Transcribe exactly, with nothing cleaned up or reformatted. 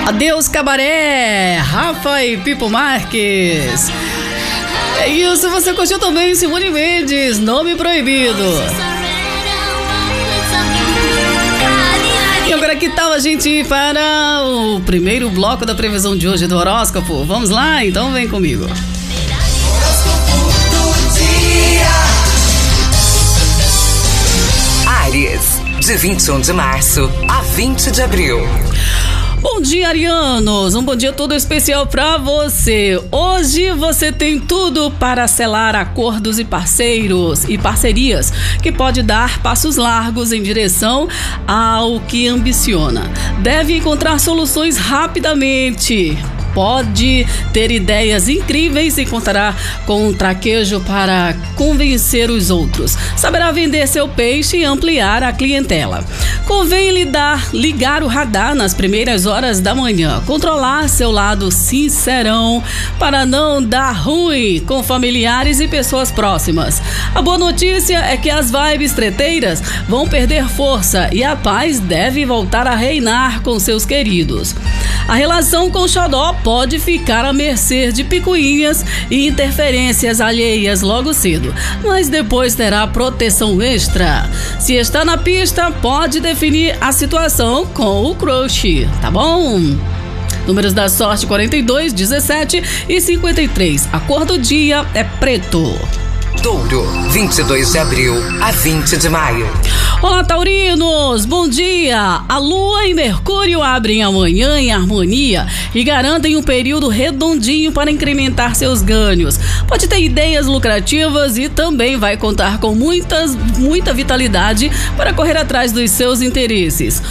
Adeus Cabaré, Rafa e Pipo Marques. É isso, você curtiu também Simone Mendes, Nome Proibido. E agora que tal a gente ir para o primeiro bloco da previsão de hoje do horóscopo? Vamos lá? Então vem comigo. Áries, de vinte e um de março a vinte de abril. Bom dia, arianos! Um bom dia todo especial para você. Hoje você tem tudo para selar acordos e parceiros e parcerias que pode dar passos largos em direção ao que ambiciona. Deve encontrar soluções rapidamente. Pode ter ideias incríveis e contará com um traquejo para convencer os outros. Saberá vender seu peixe e ampliar a clientela. Convém lidar, ligar o radar nas primeiras horas da manhã. Controlar seu lado sincerão para não dar ruim com familiares e pessoas próximas. A boa notícia é que as vibes treteiras vão perder força e a paz deve voltar a reinar com seus queridos. A relação com o xodó pode ficar à mercê de picuinhas e interferências alheias logo cedo, mas depois terá proteção extra. Se está na pista, pode definir a situação com o crush, tá bom? Números da sorte: quarenta e dois, dezessete e cinquenta e três. A cor do dia é preto. Touro, vinte e dois de abril a vinte de maio. Olá, taurinos! Bom dia! A Lua e Mercúrio abrem amanhã em harmonia e garantem um período redondinho para incrementar seus ganhos. Pode ter ideias lucrativas e também vai contar com muitas, muita vitalidade para correr atrás dos seus interesses.